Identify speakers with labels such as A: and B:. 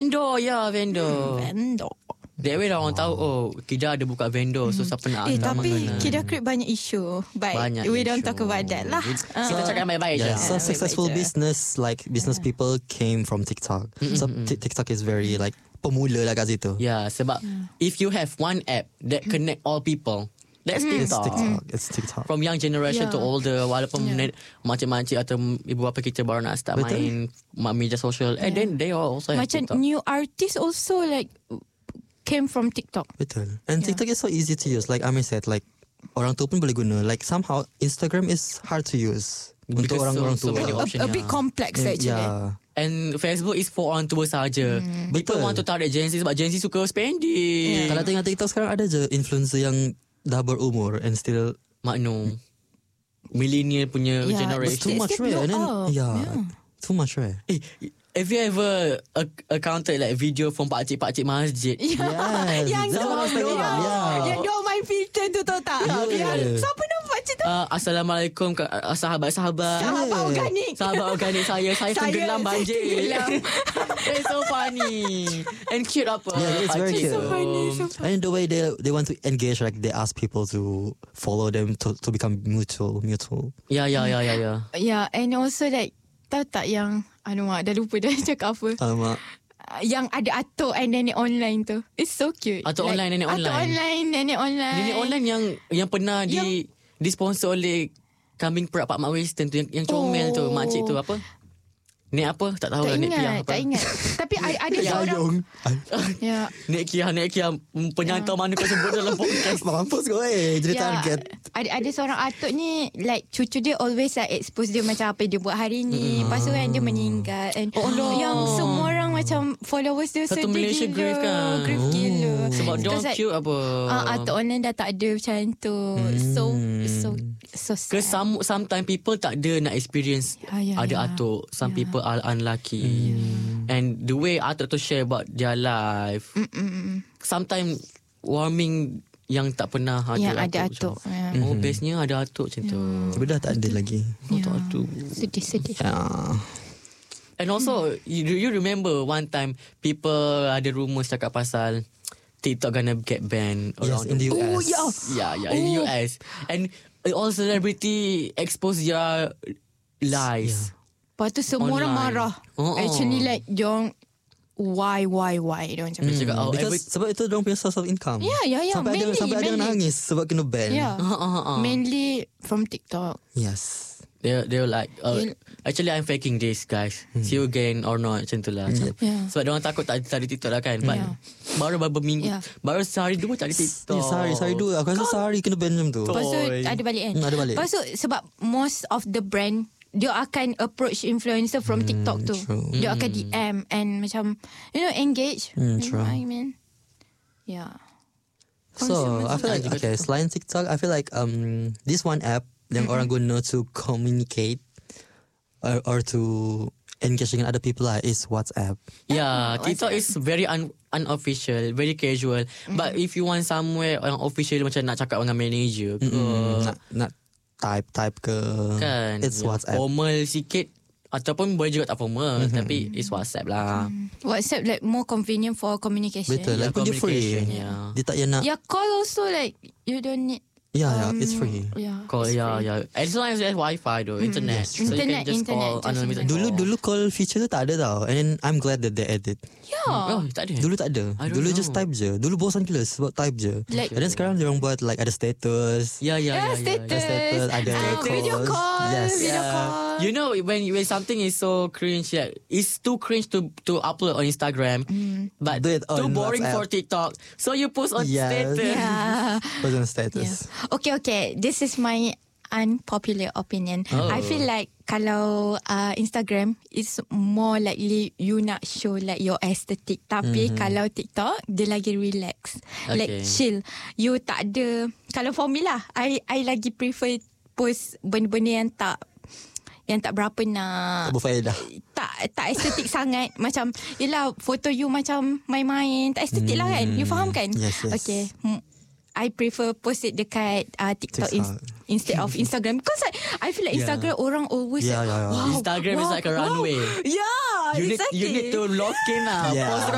A: vendor.
B: Vendor.
A: That way orang tahu Kedah ada buka vendor. So siapa nak hantar
B: Tapi
A: makanan.
B: Kedah create banyak isu. But
A: Banyak
B: we don't
A: isu.
B: talk about that lah.
A: Kita cakap yang baik-baik je.
C: So successful
B: baik je.
C: business, like business people came from TikTok. So TikTok is very like pemula lah kat situ.
A: Ya, sebab if you have one app that connect all people, that's TikTok.
C: It's TikTok.
A: From young generation to
B: Yeah.
A: older, walaupun makcik-makcik atau ibu bapa kita baru nak start main media sosial, and then they also have
B: Macam
A: TikTok.
B: new artists also like came from TikTok.
C: Betul. And TikTok is so easy to use. Like Amir said, like orang tua pun boleh guna. Like somehow Instagram is hard to use untuk
A: Because
C: orang-orang
A: so
C: tua.
A: many options.
B: A bit complex actually.
C: Yeah.
A: And Facebook is for orang tua saja. People
C: Betul.
A: want to tarik Gen Z sebab Gen Z suka spending.
C: Kalau tengok TikTok sekarang ada je influencer yang dah berumur and still
A: Makno millennial punya
B: Yeah,
A: generation.
C: too much
B: still
C: rare.
B: blow
C: And then
B: up.
C: too much rare.
A: Have you ever accounted like video from pakcik-pakcik masjid?
C: Yes,
B: Yang
C: that's what I was thinking about. Yeah.
B: Yang dia main filter tu tahu tak? Yang siapa nama cerita?
A: Assalamualaikum sahabat-sahabat.
B: Sahabat organik.
A: Sahabat organik saya tenggelam banjir.
B: tenggelam.
A: It's so funny and cute apa?
C: Yeah, it's very
A: pakcik
C: cute.
A: tu.
B: So funny, so funny.
C: And the way they want to engage, like they ask people to follow them to become mutual.
A: Ya.
B: Yeah, and also like tahu tak yang dah lupa dah cakap apa.
C: Alamak.
B: Yang ada atuk and nenek online tu. It's so cute.
A: Atuk online, nenek
B: Atuk
A: online.
B: online, nenek online.
A: Nenek online yang pernah disponsor oleh kambing perak Pak Mak Western tu yang comel tu, makcik tu apa? Nek apa? Tak tahu
B: Tak
A: lah Nek Kiah
B: ingat,
A: apa.
B: tak ingat. Tapi ada seorang. Ya.
A: Nek Kiah penyantau mana kau sebut dalam podcast.
C: Mampus kau jadi target.
B: Ada seorang atuk ni like cucu dia always like expose dia macam apa dia buat hari ni. Lepas tu kan dia meninggal and yang semua orang macam followers dia
A: Satu
B: sedih
A: Malaysia
B: gila.
A: grave kan.
B: Grave gila.
A: Sebab dia
B: Because
A: orang cute apa.
B: atuk online dah tak ada macam tu. So sad.
A: Ke sometimes people tak ada nak experience ada atuk. Some people are unlucky. And the way atuk tu share about their life, sometimes warming yang tak pernah ada
B: Yang
A: atuk.
B: ada atuk.
A: Macam, oh bestnya ada atuk macam tu.
C: Tapi dah tak ada lagi.
A: Atuk.
B: Sedih.
A: And also you remember one time people ada rumours cakap pasal TikTok gonna get banned
C: Yes,
A: around
C: in the US.
B: Oh yeah.
A: Yeah, in the US. And all celebrity expose their lies.
B: Lepas tu semua orang
A: Online.
B: marah. Actually like diorang why diorang macam
A: Cakap,
C: Because sebab itu diorang punya source of income.
B: Yeah.
C: Sampai ada yang nangis sebab kena ban.
B: Yeah. Mainly from TikTok.
C: Yes.
A: They're like actually I'm faking this guys. See you again or not macam tu lah.
B: Yeah.
A: Sebab diorang takut tak ada TikTok lah kan. But baru beberapa minggu, baru sehari dua tak ada TikTok.
C: Sehari dua. Aku rasa sehari kena ban macam tu.
B: Lepas tu ada balik kan.
C: Ada balik.
B: Lepas tu sebab most of the brand dia akan approach influencer from TikTok tu.
C: True.
B: Dia akan DM and macam engage. You know what I mean? Yeah.
C: So I feel like selain TikTok, I feel like this one app yang orang guna to communicate or to engage dengan other people lah is WhatsApp.
A: Yeah, TikTok is very unofficial, very casual. But if you want somewhere yang official macam nak cakap dengan manager ke,
C: Nak type ke,
A: kan,
C: it's WhatsApp.
A: formal sikit ataupun boleh juga tak formal, tapi it's WhatsApp lah.
B: WhatsApp like more convenient for communication.
C: Betul.
A: Yeah,
C: Lagipun dia free.
A: communication, yeah.
C: Dia tak payah nak.
B: Yeah, call also like you don't need.
C: Yeah, it's free.
B: Yeah.
A: Call,
B: it's
A: yeah. As long as there's Wi-Fi though, internet. So you can
B: Internet,
A: just call
B: just
A: unlimited.
C: Dulu call feature tu tak ada tau. And then I'm glad that they added.
A: Oh, tak ada.
C: Dulu tak ada.
A: I don't
C: Dulu
A: know.
C: just type je. Dulu bosan gila sebab type je.
B: Like-
C: And then sekarang diorang buat like ada status.
A: Yeah.
B: status.
C: Ada
B: Video
C: calls.
B: call.
C: Yes.
B: Video call.
A: You know when something is so cringe, it's too cringe to upload on Instagram, but
C: Do it
A: too
C: on
A: boring
C: WhatsApp.
A: for TikTok. So you post on
C: Yes.
A: status.
B: Yeah.
C: Post on
B: Yeah.
C: status.
B: Okay. This is my unpopular opinion. I feel like kalau Instagram is more likely you nak show like your aesthetic. Tapi kalau TikTok dia lagi relax, like chill. You tak ada. Kalau for me lah, I lagi prefer post benda-benda yang tak berapa nak
C: Tak berfaedah.
B: tak estetik sangat. Macam yelah foto you macam main-main, tak estetik lah kan. You faham kan?
C: Yes.
B: Okay. I prefer post it dekat TikTok instead of Instagram because I feel like Instagram orang always
C: Yeah.
B: Wow,
A: Instagram is like a runway.
B: Yeah,
A: You
B: exactly.
A: need to lock in lah.
C: Yeah.
A: Post